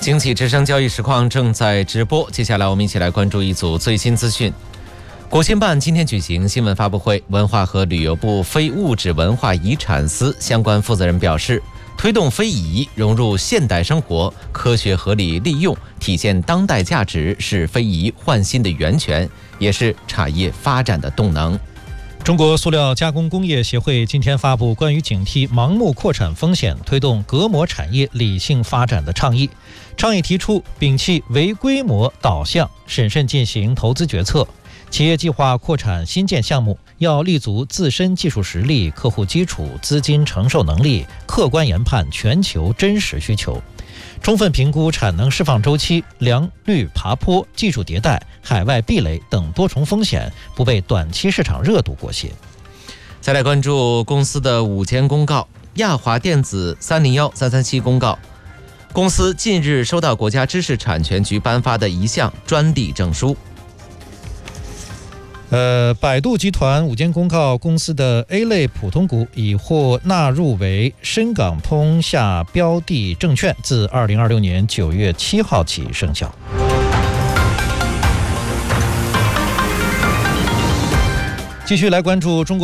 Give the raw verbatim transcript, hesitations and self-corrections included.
经济之声交易实况正在直播，接下来我们一起来关注一组最新资讯。国新办今天举行新闻发布会，文化和旅游部非物质文化遗产司相关负责人表示，推动非遗融入现代生活，科学合理利用，体现当代价值，是非遗焕新的源泉，也是产业发展的动能。 中国塑料加工工业协会今天发布关于警惕盲目扩产风险、推动隔膜产业理性发展的倡议。倡议提出，摒弃唯规模导向，审慎进行投资决策。企业计划扩产新建项目，要立足自身技术实力、客户基础、资金承受能力，客观研判全球真实需求，充分评估产能释放周期、良率爬坡、技术迭代、海外壁垒等多重风险，不被短期市场热度裹挟。 再来关注公司的午间公告。亚华电子三零一三三七公告，公司近日收到国家知识产权局颁发的一项专利证书。 呃，百度集团午间公告，公司的 A 类普通股已获纳入为深港通下标的证券，自二零二六年九月七号起生效。继续来关注中国